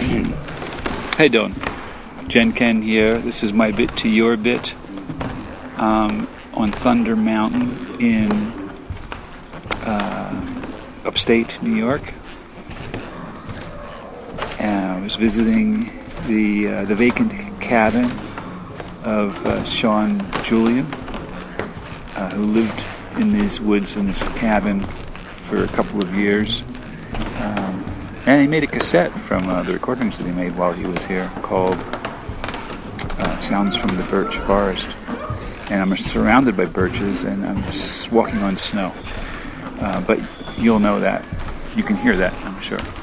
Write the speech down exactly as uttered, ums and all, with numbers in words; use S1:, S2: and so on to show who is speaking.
S1: How you doing? Jen Ken here. This is my bit to your bit um, on Thunder Mountain in uh, upstate New York. Uh, I was visiting the uh, the vacant cabin of uh, Sean Julian, uh, who lived in these woods in this cabin for a couple of years. Um, and he made a cassette from uh, the recordings that he made while he was here called uh, Sounds from the Birch Forest. And I'm surrounded by birches and I'm just walking on snow. Uh, but you'll know that. You can hear that, I'm sure.